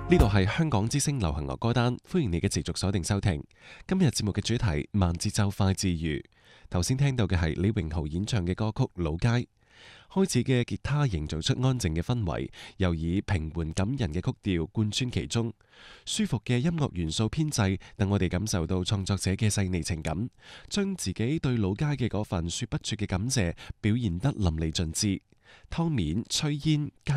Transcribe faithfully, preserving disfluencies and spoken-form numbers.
呢度係香港之聲流行樂歌單，歡迎你嘅持續鎖定收聽。今日節目嘅主題慢節奏快治癒。頭先聽到嘅係李榮豪演唱嘅歌曲《老街》。開始嘅吉他營造出安靜嘅氛圍，又以平緩感人嘅曲調貫穿其中。舒服嘅音樂元素編製，等我哋感受到創作者嘅細膩情感，將自己對老街嘅嗰份說不出嘅感謝表現得淋漓盡致。湯面、炊煙、